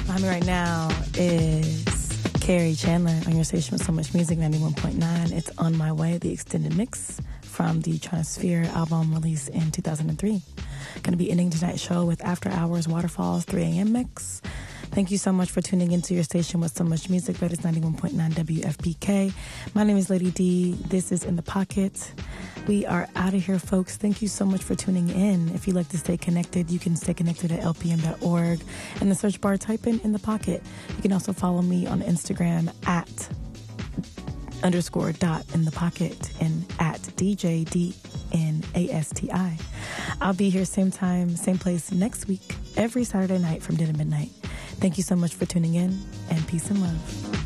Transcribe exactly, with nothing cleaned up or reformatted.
Behind me right now is Carrie Chandler on your station with so much music, ninety-one point nine. It's On My Way, the extended mix from the Tronosphere album released in two thousand three. Going to be ending tonight's show with After Hours Waterfalls three a.m. mix. Thank you so much for tuning into your station with so much music. That is ninety-one point nine W F P K. My name is Lady D. This is In the Pocket. We are out of here, folks. Thank you so much for tuning in. If you'd like to stay connected, you can stay connected at L P M dot org. In the search bar, type in In the Pocket. You can also follow me on Instagram at underscore dot in the pocket and at D J D N A S T I. I'll be here same time, same place next week, every Saturday night from ten to midnight. Thank you so much for tuning in, and peace and love.